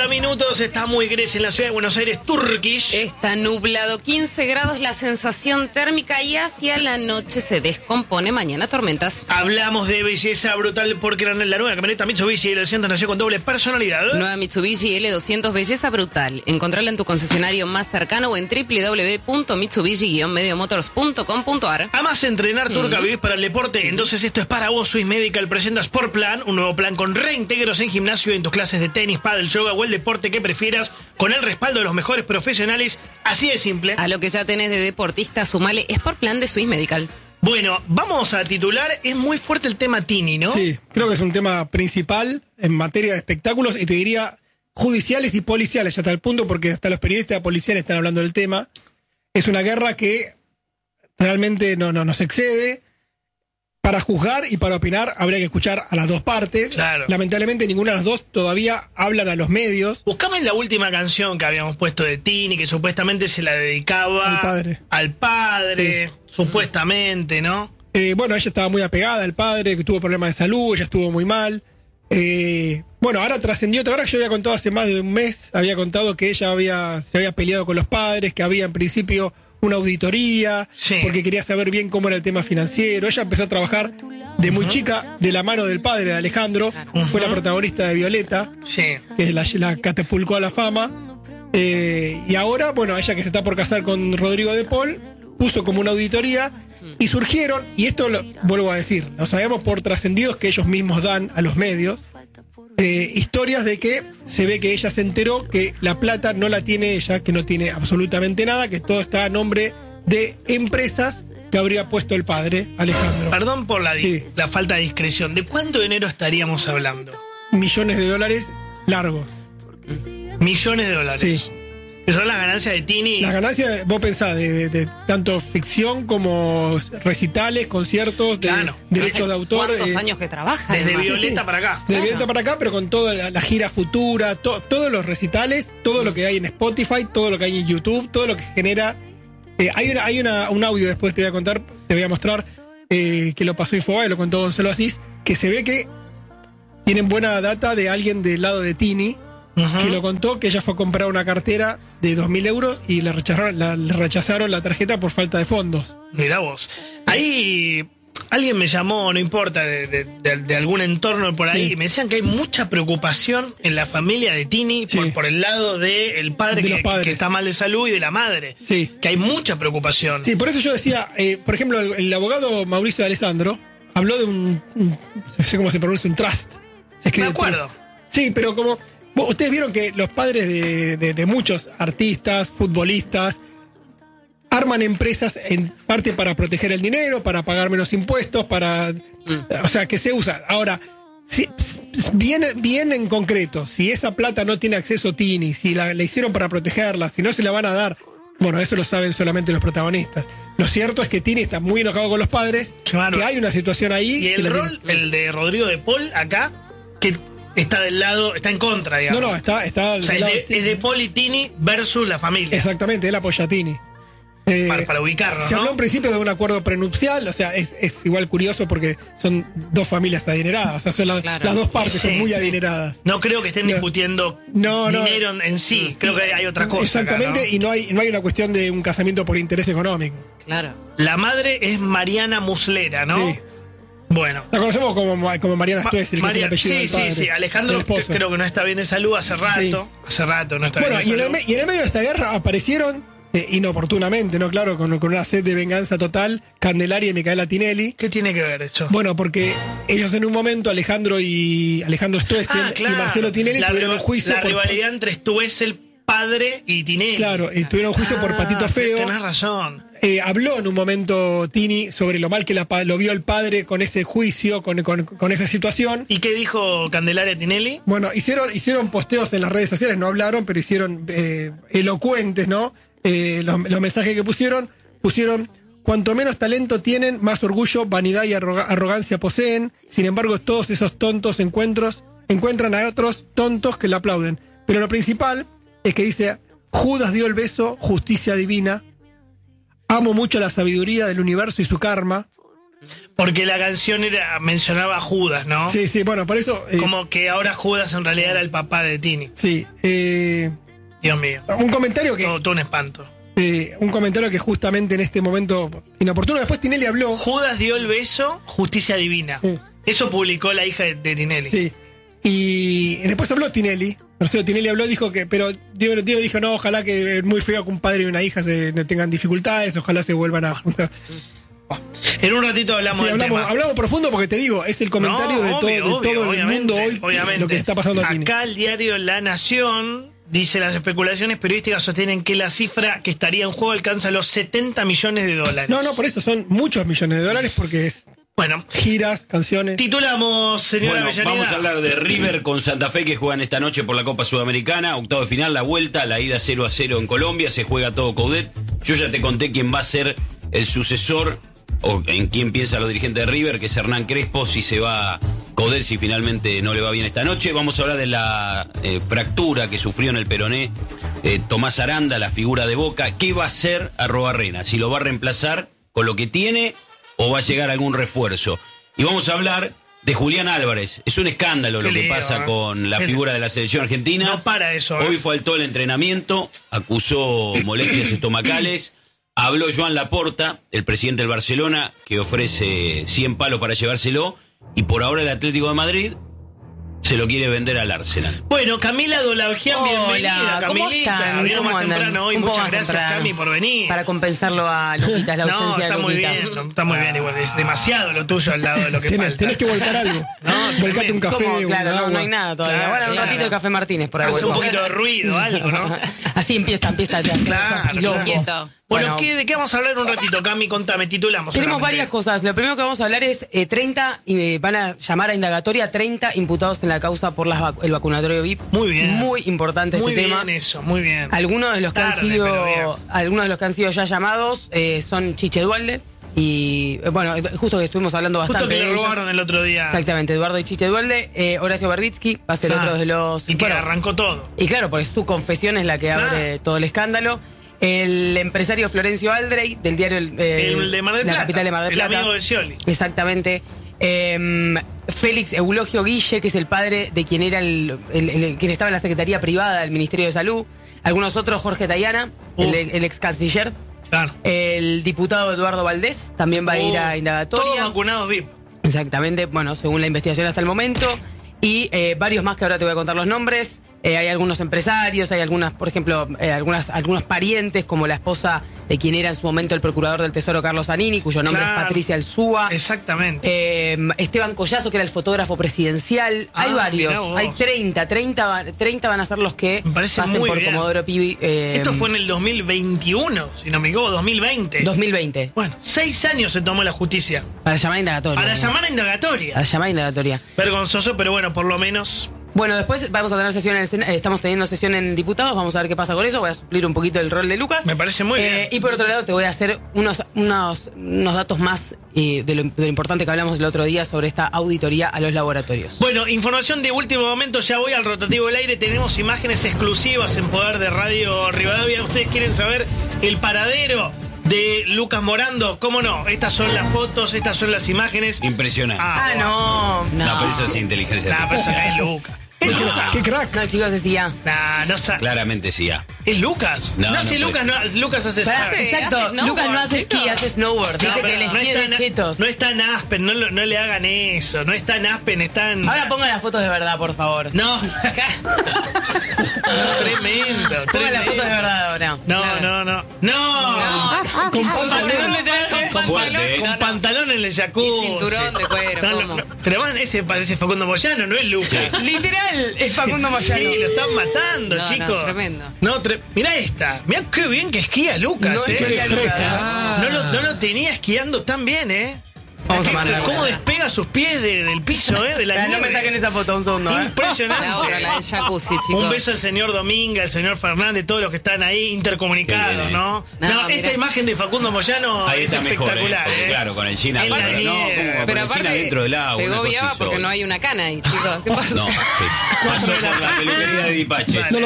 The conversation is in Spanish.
40 minutos, está muy gris en la ciudad de Buenos Aires, Turkish. Está nublado, 15 grados la sensación térmica y hacia la noche se descompone. Mañana tormentas. Hablamos de belleza brutal porque la nueva camioneta Mitsubishi L200 nació con doble personalidad. Nueva Mitsubishi L200, belleza brutal. Encontrala en tu concesionario más cercano o en www.mitsubishi-mediomotors.com.ar. Amas entrenar, Turca, vivís para el deporte. Entonces esto es para vos. Swiss Medical presenta Sport Plan, un nuevo plan con reintegros en gimnasio y en tus clases de tenis, pádel, yoga o el deporte que prefieras, con el respaldo de los mejores profesionales. Así de simple. A lo que ya tenés de deportista, sumale Sport Plan de Swiss Medical. Bueno, vamos a titular. Es muy fuerte el tema Tini, ¿no? Sí, creo que es un tema principal en materia de espectáculos y te diría judiciales y policiales, hasta el punto porque hasta los periodistas policiales están hablando del tema. Es una guerra que realmente no nos excede. Para juzgar y para opinar habría que escuchar a las dos partes. Claro. Lamentablemente ninguna de las dos todavía hablan a los medios. Buscame la última canción que habíamos puesto de Tini, que supuestamente se la dedicaba al padre, sí. Supuestamente, ¿no? Bueno, ella estaba muy apegada al padre, que tuvo problemas de salud, ella estuvo muy mal. Bueno, ahora trascendió, ahora yo había contado hace más de un mes, había contado que ella se había peleado con los padres, que había en principio una auditoría, sí, porque quería saber bien cómo era el tema financiero. Ella empezó a trabajar de muy chica, de la mano del padre de Alejandro, fue la protagonista de Violeta, sí, que la catapultó a la fama. Y ahora, bueno, ella que se está por casar con Rodrigo de Paul, puso como una auditoría y surgieron, y esto vuelvo a decir, lo sabemos por trascendidos que ellos mismos dan a los medios, historias de que se ve que ella se enteró que la plata no la tiene ella, que no tiene absolutamente nada, que todo está a nombre de empresas que habría puesto el padre, Alejandro. Perdón por la falta de discreción. ¿De cuánto dinero estaríamos hablando? Millones de dólares largos. Millones de dólares. Sí. Eso es la ganancia de Tini. La ganancia, vos pensás, de tanto ficción como recitales, conciertos, claro, derechos de autor. ¿Cuántos años que trabaja? Desde Violeta para acá. Desde Violeta para acá, pero con toda la gira futura, todos los recitales, todo lo que hay en Spotify, todo lo que hay en YouTube, todo lo que genera. Hay un audio después te voy a contar, te voy a mostrar, que lo pasó Infobae, lo contó Gonzalo Asís, que se ve que tienen buena data de alguien del lado de Tini, que lo contó, que ella fue a comprar una cartera de 2.000 euros y le rechazaron la tarjeta por falta de fondos. Mirá vos. Ahí alguien me llamó, no importa, de algún entorno por ahí, y me decían que hay mucha preocupación en la familia de Tini, por el lado del padre que está mal de salud y de la madre. Sí. Que hay mucha preocupación. Sí, por eso yo decía, por ejemplo, el abogado Mauricio de Alessandro habló de no sé cómo se pronuncia, un trust. Me acuerdo. Trust. Sí, pero como ustedes vieron que los padres de muchos artistas, futbolistas, arman empresas en parte para proteger el dinero, para pagar menos impuestos, o sea, que se usa. Ahora, bien en concreto, si esa plata no tiene acceso Tini, si la hicieron para protegerla, si no se la van a dar, bueno, eso lo saben solamente los protagonistas. Lo cierto es que Tini está muy enojado con los padres, claro, que hay una situación ahí. Y el de Rodrigo de Paul acá, que está del lado, está en contra, digamos. No, está o sea, es de Paul y Tini versus la familia. Exactamente, él apoya a Tini. Para ubicarlo, se habló en principio de un acuerdo prenupcial, o sea, es igual curioso porque son dos familias adineradas, o sea, son las dos partes son muy adineradas. No creo que estén discutiendo dinero en sí, creo que hay otra cosa. Exactamente, acá, ¿no? Y no hay una cuestión de un casamiento por interés económico. Claro. La madre es Mariana Muslera, ¿no? Sí. Bueno. La conocemos como Mariana Stuessel, que es el apellido del padre. Sí. Alejandro creo que no está bien de salud hace rato. Sí. Hace rato no está bien de salud. Y en el medio de esta guerra aparecieron inoportunamente, ¿no? Claro, con una sed de venganza total, Candelaria y Micaela Tinelli. ¿Qué tiene que ver eso? Bueno, porque ellos en un momento, Alejandro Stuessel y Marcelo Tinelli tuvieron un juicio. La rivalidad entre Stuessel, padre, y Tinelli. Claro, tuvieron un juicio por Patito Feo. Tenés razón. Habló en un momento Tini sobre lo mal que lo vio el padre con ese juicio, con esa situación. ¿Y qué dijo Candelaria Tinelli? Bueno, hicieron posteos en las redes sociales, no hablaron, pero hicieron elocuentes, ¿no? Los mensajes que pusieron, cuanto menos talento tienen, más orgullo, vanidad y arrogancia poseen. Sin embargo, todos esos tontos encuentran a otros tontos que le aplauden. Pero lo principal es que dice: Judas dio el beso, justicia divina. Amo mucho la sabiduría del universo y su karma. Porque la canción mencionaba a Judas, ¿no? Sí, bueno, por eso... como que ahora Judas en realidad era el papá de Tini. Sí. Dios mío. Un comentario que... Todo un espanto. Un comentario que justamente en este momento inoportuno. Después Tinelli habló... Judas dio el beso, justicia divina. Eso publicó la hija de Tinelli. Sí. Y después habló Tinelli. Marcelo Tinelli habló, dijo que... Pero Diego dijo, no, ojalá que es muy feo que un padre y una hija no tengan dificultades. Ojalá se vuelvan a juntar. En un ratito hablamos del tema. Hablamos profundo porque te digo, es el comentario de todo el mundo hoy, lo que está pasando aquí. Acá el diario La Nación dice: las especulaciones periodísticas sostienen que la cifra que estaría en juego alcanza los $70 millones. No, por eso son muchos millones de dólares porque es... Bueno, giras, canciones. Titulamos, señora Avellaneda. Vamos a hablar de River con Santa Fe, que juegan esta noche por la Copa Sudamericana, octavo de final, la vuelta, la ida 0-0 en Colombia, se juega todo Coudet. Yo ya te conté quién va a ser el sucesor, o en quién piensa los dirigentes de River, que es Hernán Crespo, si se va Coudet, si finalmente no le va bien esta noche. Vamos a hablar de la fractura que sufrió en el peroné Tomás Aranda, la figura de Boca. ¿Qué va a hacer Arruabarrena? Si lo va a reemplazar con lo que tiene o va a llegar algún refuerzo. Y vamos a hablar de Julián Álvarez. Es un escándalo lo que pasa con la figura de la selección argentina. No para eso. Hoy faltó el entrenamiento, acusó molestias estomacales. Habló Joan Laporta, el presidente del Barcelona, que ofrece 100 palos para llevárselo, y por ahora el Atlético de Madrid se lo quiere vender al Arsenal. Bueno, Camila Dolagian, bienvenida, Camilita. Vino más temprano hoy, muchas gracias, Cami, por venir. Para compensarlo a Luquitas, la ausencia de está muy bien, está muy bien, igual, es demasiado lo tuyo al lado de lo que falta. Tenés que volcar algo. Volcate un café, claro, no hay nada todavía. Claro, bueno, un ratito de Café Martínez por ahí. Hace un poquito de ruido, algo, ¿no? Así empieza. Claro. Bueno, ¿de qué vamos a hablar un ratito, Cami? Contame, titulamos. Tenemos varias cosas. Lo primero que vamos a hablar es 30, van a llamar a indagatoria 30 imputados en la causa por el vacunatorio VIP. Muy bien. Muy importante este tema. Muy bien eso, muy bien. Algunos de los que han sido ya llamados son Chiche Dualde. Y bueno, justo que estuvimos hablando bastante. Justo que le robaron el otro día. Exactamente, Eduardo y Chiche Dualde. Horacio Verbitsky va a ser otro de los... Y que arrancó todo. Y claro, porque su confesión es la que abre todo el escándalo. El empresario Florencio Aldrey, del diario el de Mar del Plata, la capital de Mar del Plata. El amigo de Scioli. Exactamente. Félix Eulogio Guille, que es el padre de quien era quien estaba en la Secretaría Privada del Ministerio de Salud. Algunos otros, Jorge Tayana, el ex canciller. Claro. El diputado Eduardo Valdés también va a ir a indagatoria. Todos vacunados VIP. Exactamente, bueno, según la investigación hasta el momento. Y varios más que ahora te voy a contar los nombres. Hay algunos empresarios, hay algunas, por ejemplo, algunos parientes, como la esposa de quien era en su momento el procurador del Tesoro, Carlos Zanini, cuyo nombre es Patricia Alzúa. Exactamente. Esteban Collazo, que era el fotógrafo presidencial. Hay varios, hay 30 van a ser los que pasen por bien. Comodoro Pi. Esto fue en el 2021, si no me equivoco, 2020. 2020. Bueno, 6 años se tomó la justicia. Para llamar a indagatoria. Para llamar a indagatoria. Vergonzoso, pero bueno, por lo menos... Bueno, después vamos a tener sesión estamos teniendo sesión en diputados, vamos a ver qué pasa con eso, voy a suplir un poquito el rol de Lucas. Me parece muy bien. Y por otro lado te voy a hacer unos datos más de lo importante que hablamos el otro día sobre esta auditoría a los laboratorios. Bueno, información de último momento, ya voy al rotativo del aire, tenemos imágenes exclusivas en Poder de Radio Rivadavia. Ustedes quieren saber el paradero de Lucas Morando, ¿cómo no? Estas son las fotos, estas son las imágenes. Impresionante. No, pero eso es inteligencia. Pero eso es Lucas. ¿Es Lucas? ¡Qué crack! No, chicos, es IA. Claramente sí. ¿Es Lucas? Lucas hace surf. Exacto, Lucas no hace esquí, hace snowboard. Dice que el esquí es de chetos. No está en Aspen, no le hagan eso. No está en Aspen, está en... Ahora pongan las fotos de verdad, por favor. No. Tremendo. Pongan las fotos de verdad ahora. No. Con pantalón en el jacuzzi. Y cinturón de cuero. Pero man, ese parece Facundo Moyano, no es Lucas. Literal, es Facundo Moyano. Sí, lo están matando, chicos. No, tremendo. Mirá esta. Mirá qué bien que esquía Lucas, No lo tenía esquiando tan bien, Vamos a mandar. ¿Cómo despega sus pies del piso, de la nieve? No me saquen esa foto un segundo, Impresionante. La otra, la del jacuzzi, chicos. Un beso al señor Dominga, al señor Fernández, todos los que están ahí intercomunicados, ¿no? Esta imagen de Facundo Moyano ahí es está espectacular. Mejor, claro, con el China. Pero aparte, dentro del agua. pegó viaba porque no hay una cana ahí, chicos. ¿Qué pasa? No, sí. Pasó por la peluquería de Dipache.